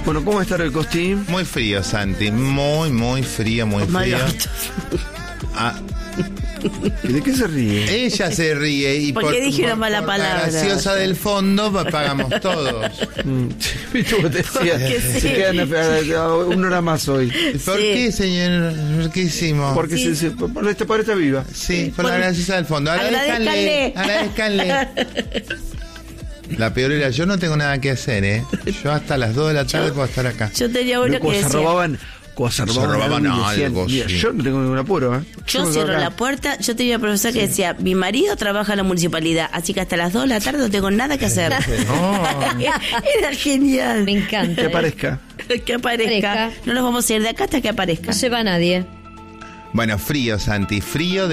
Bueno, ¿cómo está el Costín? Muy frío, Santi. Muy frío, muy frío. ¿De qué se ríe? Ella se ríe y ¿Por qué dije una mala palabra? La graciosa del fondo pagamos todos. ¿Viste cómo te decía? Sí. Se quedan una hora más hoy. ¿Por qué, señor? ¿Qué hicimos? Porque por esta viva. Sí, por la graciosa del fondo. Agradezcanle. La peor era, yo no tengo nada que hacer, ¿eh? Yo hasta las 2 de la tarde puedo estar acá. Yo tenía uno que decía... Cuando se robaban algo, sí. Yo no tengo ningún apuro, ¿eh? Yo cierro la puerta. Yo tenía una profesora que decía: mi marido trabaja en la municipalidad, así que hasta las 2 de la tarde no tengo nada que hacer. Era genial. Me encanta. Que aparezca. Que aparezca. No nos vamos a ir de acá hasta que aparezca. No se va nadie. Bueno, frío, Santi. Frío,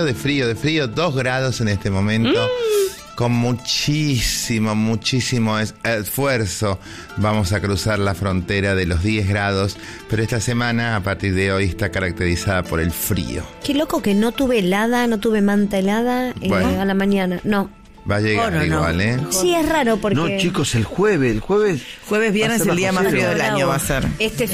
2 grados en este momento. Con muchísimo esfuerzo vamos a cruzar la frontera de los 10 grados, pero esta semana, a partir de hoy, está caracterizada por el frío. Qué loco que no tuve helada, no tuve manta helada a la mañana. No. Va a llegar igual, ¿eh? Sí, es raro porque... No, chicos, el jueves, viernes, el día más frío del año va a ser.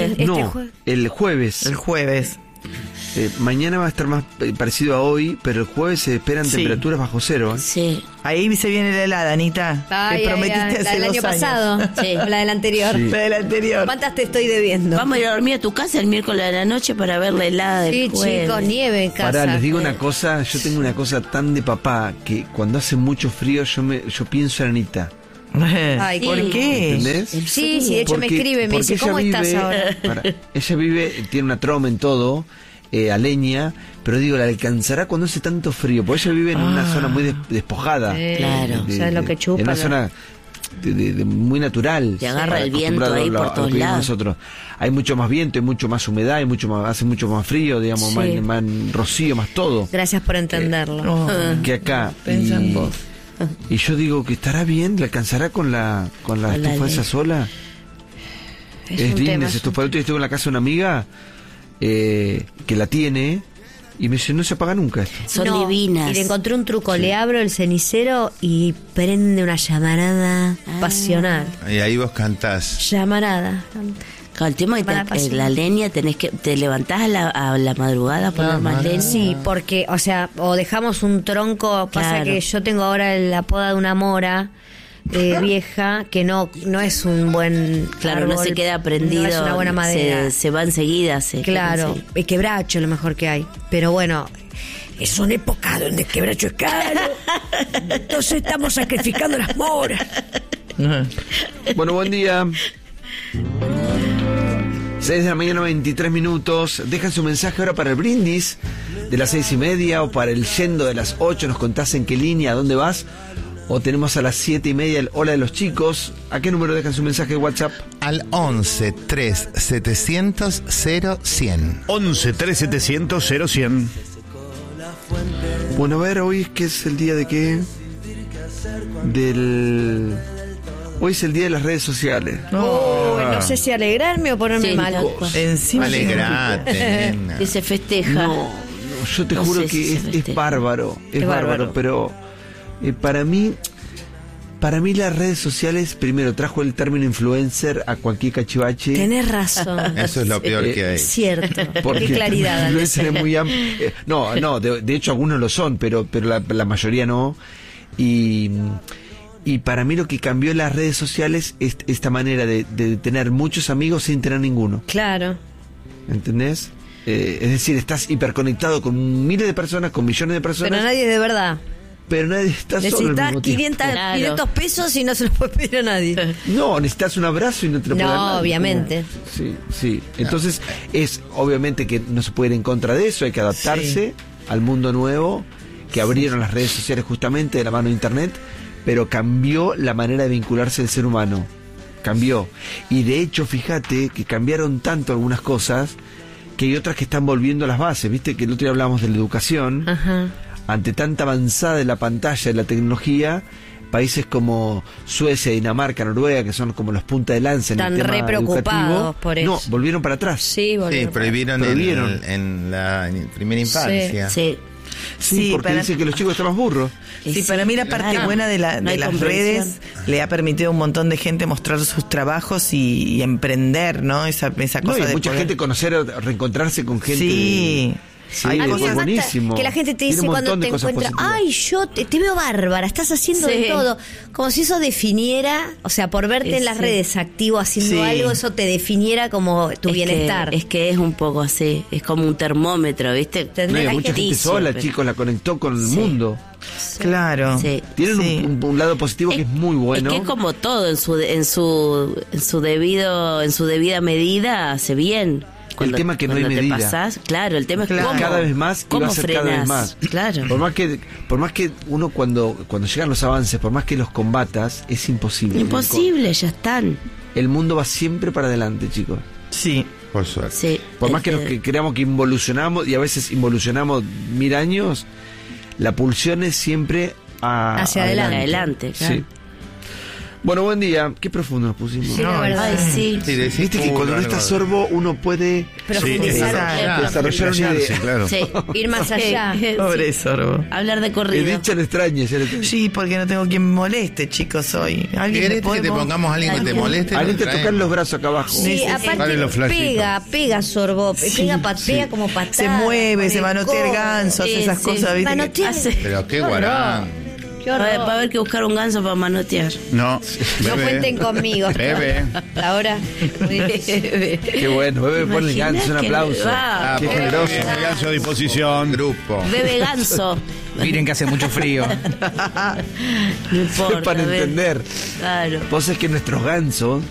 El jueves. El jueves. Mañana va a estar más parecido a hoy, pero el jueves se esperan temperaturas bajo cero, ¿eh? Sí. Ahí se viene la helada, Anita. Ay, te prometiste hace 2 la del año pasado. Sí. O la del anterior. Sí. La del anterior. ¿Cuántas te estoy debiendo? Vamos a ir a dormir a tu casa el miércoles de la noche para ver la helada del jueves. Chicos, nieve en casa. Pará, les digo una cosa, yo tengo una cosa tan de papá que cuando hace mucho frío yo pienso en Anita. Ay, ¿Por sí. qué? ¿Entendés? Sí, de hecho me escribe, me dice, ¿cómo estás ahora? Ella tiene una troma en todo, a leña, pero digo, ¿la alcanzará cuando hace tanto frío? Porque ella vive en una zona muy despojada. Claro. ¿Sabes lo que chupa? En una zona muy natural. Te agarra el viento ahí por todos lados. Nosotros. Hay mucho más viento, hay mucho más humedad, hace mucho más frío, digamos, Sí. más rocío, más todo. Gracias por entenderlo. Que acá. Pensá en vos. Y yo digo que estará bien, ¿le alcanzará con la estufa esa sola? Es Es un linda tema. esa estufa. El otro día estuve en la casa de una amiga que la tiene y me dice, no se apaga nunca esto. Son divinas. Y le encontré un truco, le abro el cenicero y prende una llamarada pasional. Y ahí vos cantás. Llamarada. Claro, el tema es que la leña te levantás a la madrugada por más leña. Sí, porque, o dejamos un tronco, pasa Claro. que yo tengo ahora la poda de una mora vieja, que no es un buen Claro, árbol, no se queda prendido. no es una buena madera. Se va enseguida. Claro, es quebracho lo mejor que hay. Pero bueno, es una época donde el quebracho es caro. Entonces estamos sacrificando las moras. Bueno, buen día. 6 de la mañana, 23 minutos. Dejan su mensaje ahora para el brindis de las 6:30 o para el yendo de las 8. Nos contás en qué línea, a dónde vas. O tenemos a las 7:30 el Hola de los Chicos. ¿A qué número dejan su mensaje de WhatsApp? Al 11 3 700 0100. 11 3700 0100. Bueno, a ver, hoy que es el día de qué? Hoy es el día de las redes sociales. No sé si alegrarme o ponerme Sí, mal. tal cual. Encima. Alegrate, nena. Que se festeja. No, yo te No juro sé si que se es festeja. bárbaro. Es Es bárbaro, bárbaro. pero para mí las redes sociales, primero, trajo el término influencer a cualquier cachivache. Tenés razón. Eso es lo peor que hay. Cierto. Porque Qué claridad. el Andrés. influencer es muy no, de hecho algunos lo son, pero la mayoría no. Y para mí lo que cambió las redes sociales es esta manera de tener muchos amigos sin tener ninguno. Claro. ¿Entendés? Es decir, estás hiperconectado con miles de personas, con millones de personas, Pero nadie de verdad. pero nadie está solo al Necesitas mismo tiempo. 500 pesos y no se los puede pedir a nadie. No, necesitas un abrazo y no te lo puede dar No, nadie. obviamente. Sí. Entonces, es obviamente que no se puede ir en contra de eso, hay que adaptarse al mundo nuevo que abrieron las redes sociales justamente de la mano de internet, pero cambió la manera de vincularse del ser humano. Cambió. Y de hecho, fíjate que cambiaron tanto algunas cosas que hay otras que están volviendo a las bases. Viste que el otro día hablamos de la educación. Ajá. Ante tanta avanzada de la pantalla, de la tecnología, países como Suecia, Dinamarca, Noruega, que son como los punta de lanza en Están el tema re preocupados educativo, por eso. no, volvieron para atrás. Sí, Sí, volvieron. prohibieron Prohibieron. en la primera infancia. Sí. Sí, porque dice que los chicos están más burros. Sí, para mí la parte claro. buena de, No hay las comprensión. redes le ha permitido a un montón de gente mostrar sus trabajos y emprender, ¿no? Esa cosa No, y de mucha poder- gente conocer, reencontrarse con gente. Sí. Sí, Hay A mí me es cosas- mata buenísimo. que la gente te Tiene dice un cuando montón de te cosas encuentra, positivas. ay, yo te veo bárbara, estás haciendo Sí. de todo. Como si eso definiera, o sea, por verte en las Sí. redes activo haciendo Sí. algo, eso te definiera como tu bienestar. Es que es un poco así, es como un termómetro, ¿viste? No, y Tendrá mucha gente ficticio, sola, pero- chicos, la conectó con el Sí. mundo. Claro. Sí. Tienen Sí. un lado positivo que es muy bueno. Es que es como todo en su debida medida hace bien. tema que no hay cuando te medida. pasás, claro, el tema es Claro. cómo, Cada vez más y cómo va a ser cada vez frenás. más. Claro. Por más que uno cuando llegan los avances, por más que los combatas, es imposible. Imposible, ya están. El mundo va siempre para adelante, chicos. Sí. Por suerte. Sí. Por más que nos que creamos que involucionamos, y a veces involucionamos 1000 años, la pulsión es siempre Hacia adelante, claro. Sí. Bueno, buen día. Qué profundo nos pusimos. Sí, la verdad. Ay, sí. Sí, decís, Viste que cuando uno algo está de- sorbo, uno puede Profundizar, desarrollar una idea. claro. Sí. ir más allá. Pobre Sorbo. Hablar de He corrido. dicho en extraña. Sí, porque no tengo quien me moleste, chicos, hoy. ¿Alguien ¿Querés me que te pongamos a alguien que te moleste? Alguien Lo te tocar traemos. los brazos acá abajo. Sí, aparte Dale los flashitos. pega Sorbo, pega como patada. Se mueve, con se el manotea el codo. ganso, hace Sí, esas sí. cosas, ¿viste? Manotea. Hace- Pero qué guarán. Qué horror. Va a haber que buscar un ganso para manotear. No, No cuenten conmigo. Bebe. Ahora. Qué bueno. Bebe, ponle Imaginás ganso, un que- aplauso. Va. Qué generoso. El ganso a disposición. Grupo. Bebe ganso. Miren que hace mucho frío. No importa. Para bebe. entender. Claro. Vos es que nuestros gansos